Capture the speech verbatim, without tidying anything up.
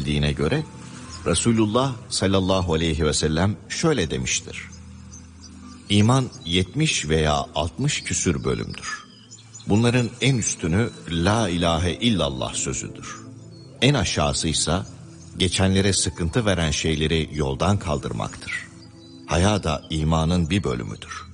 nakledildiğine göre Resulullah sallallahu aleyhi ve sellem şöyle demiştir: İman yetmiş veya altmış küsür bölümdür. Bunların en üstünü la ilahe illallah sözüdür. En aşağısıysa geçenlere sıkıntı veren şeyleri yoldan kaldırmaktır. Haya da imanın bir bölümüdür.